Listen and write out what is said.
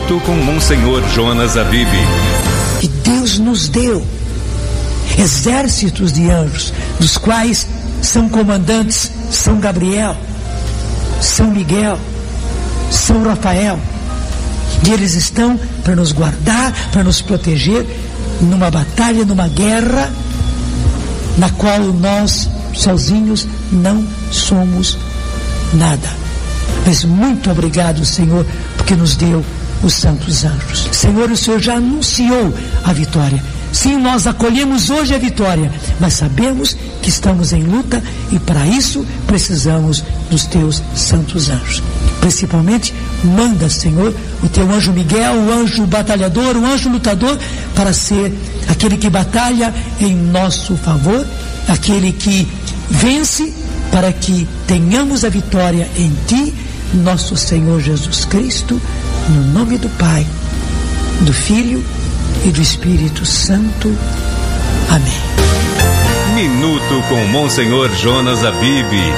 Minuto com Monsenhor Jonas Abib. Que Deus nos deu exércitos de anjos, dos quais são comandantes São Gabriel, São Miguel, São Rafael. E eles estão para nos guardar, para nos proteger numa batalha, numa guerra na qual nós sozinhos não somos nada. Mas muito obrigado, Senhor, porque nos deu os santos anjos. Senhor, o Senhor já anunciou a vitória. Sim, nós acolhemos hoje a vitória, mas sabemos que estamos em luta e para isso precisamos dos teus santos anjos. Principalmente, manda, Senhor, o teu anjo Miguel, o anjo batalhador, o anjo lutador, para ser aquele que batalha em nosso favor, aquele que vence, para que tenhamos a vitória em Ti, nosso Senhor Jesus Cristo, no nome do Pai, do Filho e do Espírito Santo. Amém. Minuto com Monsenhor Jonas Abib.